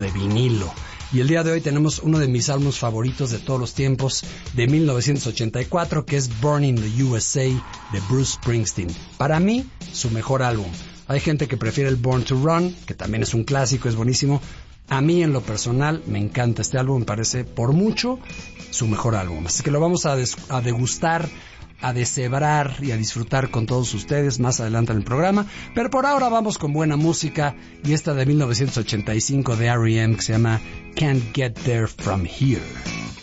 de vinilo. Y el día de hoy tenemos uno de mis álbumes favoritos de todos los tiempos, de 1984, que es Born in the USA, de Bruce Springsteen. Para mí, su mejor álbum. Hay gente que prefiere el Born to Run, que también es un clásico, es buenísimo. A mí, en lo personal, me encanta este álbum, me parece, por mucho, su mejor álbum. Así que lo vamos a degustar, a deshebrar y a disfrutar con todos ustedes más adelante en el programa. Pero por ahora vamos con buena música, y esta de 1985 de R.E.M. que se llama Can't Get There From Here.